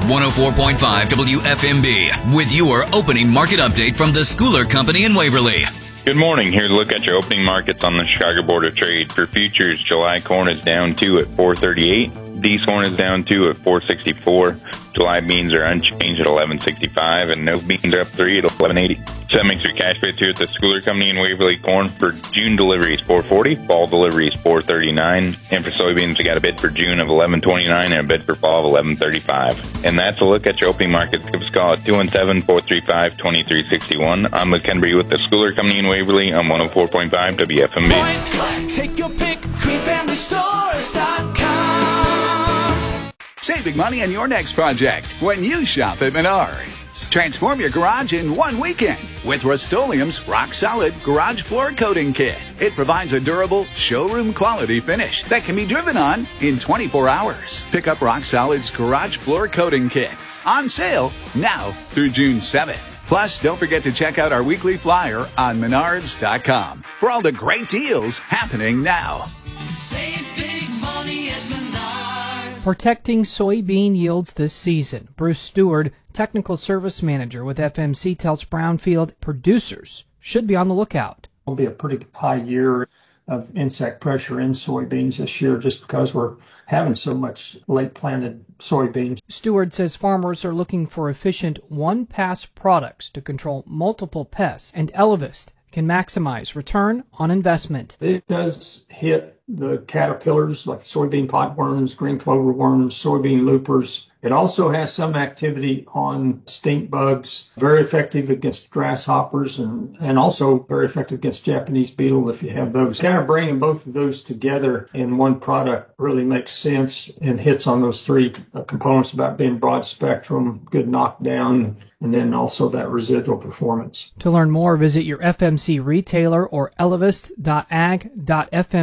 104.5 WFMB with your opening market update from the Schooler Company in Waverly. Good morning. Here to look at your opening markets on the Chicago Board of Trade. For futures, July corn is down 2 at $4.38. D corn is down 2 at $4.64. July beans are unchanged at $11.65, and no beans are up 3 at $11.80. So that makes your cash bids here at the Schooler Company in Waverly. Corn for June delivery is $4.40, fall delivery is $4.39, and for soybeans, we got a bid for June of $11.29 and a bid for fall of $11.35. And that's a look at your opening markets. Give us a call at 217-435-2361. I'm Luke Henry with the Schooler Company in Waverly on 104.5 WFMB. Take your pick, greenfamilystores.com. Saving money on your next project when you shop at Menards. Transform your garage in one weekend with Rust-Oleum's Rock Solid Garage Floor Coating Kit. It provides a durable, showroom quality finish that can be driven on in 24 hours. Pick up Rock Solid's Garage Floor Coating Kit. On sale now through June 7th. Plus, don't forget to check out our weekly flyer on Menards.com for all the great deals happening now. Save big money at Menards. Protecting soybean yields this season. Bruce Stewart, Technical Service Manager with FMC, tells Brownfield producers should be on the lookout. It'll be a pretty high year of insect pressure in soybeans this year just because we're having so much late planted soybeans. Stewart says farmers are looking for efficient one-pass products to control multiple pests, and Elevist can maximize return on investment. It does hit the caterpillars like soybean potworms, green clover worms, soybean loopers. It also has some activity on stink bugs, very effective against grasshoppers and also very effective against Japanese beetle if you have those. Kind of bringing both of those together in one product really makes sense and hits on those three components about being broad spectrum, good knockdown, and then also that residual performance. To learn more, visit your FMC retailer or elevist.ag.fm.